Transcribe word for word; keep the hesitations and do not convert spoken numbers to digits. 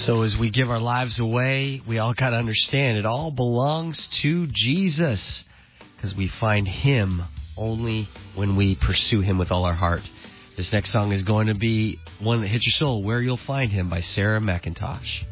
So as we give our lives away, we all got to understand it all belongs to Jesus, because we find him only when we pursue him with all our heart. This next song is going to be one that hits your soul, Where You'll Find Him by Sarah McIntosh.